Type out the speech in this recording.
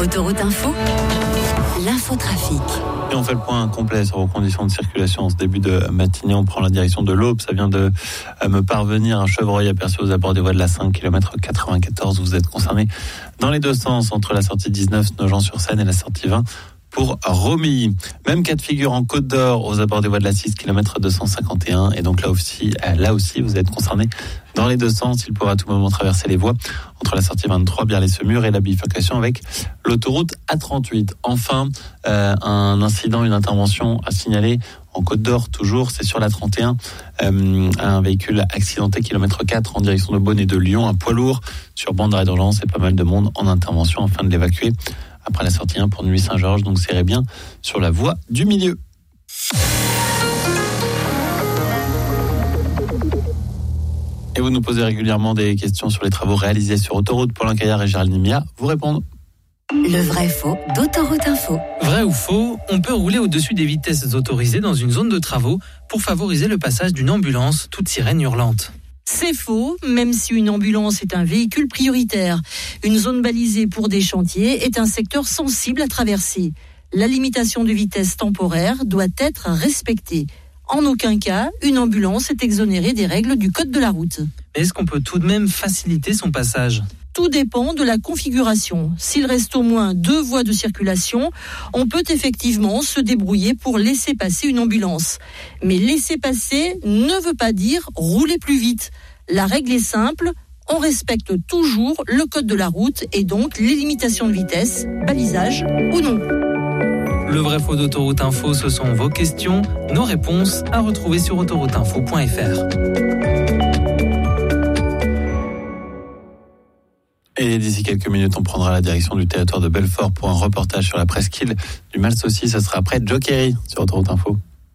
Autoroute Info, l'infotrafic. Et on fait le point complet sur vos conditions de circulation en ce début de matinée. On prend la direction de l'Aube. Ça vient de me parvenir. Un chevreuil aperçu aux abords des voies de la 5 km 94. Vous êtes concerné dans les deux sens entre la sortie 19 Nogent-sur-Seine et la sortie 20 pour Romilly. Même cas de figure en Côte d'Or aux abords des voies de la 6 km 251. Et donc là aussi, vous êtes concerné dans les deux sens. Il pourra à tout moment traverser les voies entre la sortie 23, Biarlay-Semur et la bifurcation avec l'autoroute A38. Enfin, un incident, une intervention à signaler en Côte d'Or, toujours, c'est sur la 31. Un véhicule accidenté, kilomètre 4, en direction de Beaune et de Lyon. Un poids lourd sur bande d'arrêt d'urgence et pas mal de monde en intervention afin de l'évacuer après la sortie 1 pour Nuit-Saint-Georges. Donc serrez bien sur la voie du milieu. Et vous nous posez régulièrement des questions sur les travaux réalisés sur Autoroute. Paulin Caillard et Gérald Nimia vous répondent. Le vrai faux d'Autoroute Info. Vrai ou faux, on peut rouler au-dessus des vitesses autorisées dans une zone de travaux pour favoriser le passage d'une ambulance, toute sirène hurlante. C'est faux, même si une ambulance est un véhicule prioritaire. Une zone balisée pour des chantiers est un secteur sensible à traverser. La limitation de vitesse temporaire doit être respectée. En aucun cas, une ambulance est exonérée des règles du code de la route. Mais est-ce qu'on peut tout de même faciliter son passage ? Tout dépend de la configuration. S'il reste au moins 2 voies de circulation, on peut effectivement se débrouiller pour laisser passer une ambulance. Mais laisser passer ne veut pas dire rouler plus vite. La règle est simple, on respecte toujours le code de la route et donc les limitations de vitesse, balisage ou non. Le vrai faux d'Autoroute Info, ce sont vos questions, nos réponses à retrouver sur autorouteinfo.fr. Et d'ici quelques minutes, on prendra la direction du territoire de Belfort pour un reportage sur la presqu'île du Malsaucy. Ce sera après Joe Kerry sur Autoroute Info.